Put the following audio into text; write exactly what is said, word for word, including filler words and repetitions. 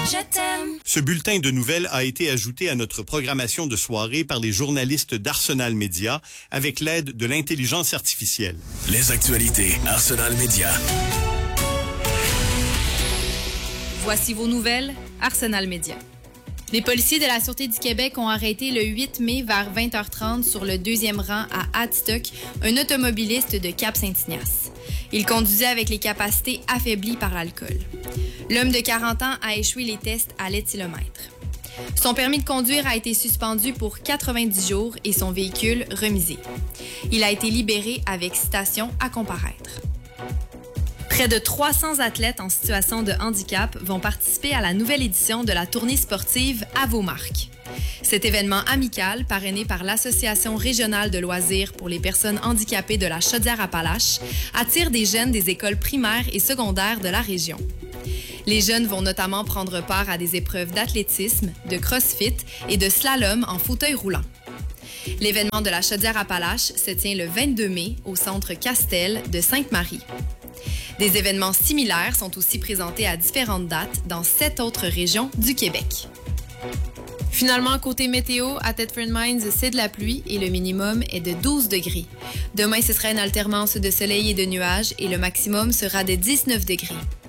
Je t'aime. Ce bulletin de nouvelles a été ajouté à notre programmation de soirée par les journalistes d'Arsenal Média avec l'aide de l'intelligence artificielle. Les actualités Arsenal Média. Voici vos nouvelles, Arsenal Média. Les policiers de la Sûreté du Québec ont arrêté le huit mai vers vingt heures trente sur le deuxième rang à Adstock un automobiliste de Cap-Saint-Ignace. Il conduisait avec les capacités affaiblies par l'alcool. L'homme de quarante ans a échoué les tests à l'éthylomètre. Son permis de conduire a été suspendu pour quatre-vingt-dix jours et son véhicule remisé. Il a été libéré avec citation à comparaître. Près de trois cents athlètes en situation de handicap vont participer à la nouvelle édition de la tournée sportive À vos marques. Cet événement amical, parrainé par l'Association régionale de loisirs pour les personnes handicapées de la Chaudière-Appalaches, attire des jeunes des écoles primaires et secondaires de la région. Les jeunes vont notamment prendre part à des épreuves d'athlétisme, de crossfit et de slalom en fauteuil roulant. L'événement de la Chaudière-Appalaches se tient le vingt-deux mai au Centre Castel de Sainte-Marie. Des événements similaires sont aussi présentés à différentes dates dans sept autres régions du Québec. Finalement, côté météo, à Thetford Mines, c'est de la pluie et le minimum est de douze degrés. Demain, ce sera une alternance de soleil et de nuages et le maximum sera de dix-neuf degrés.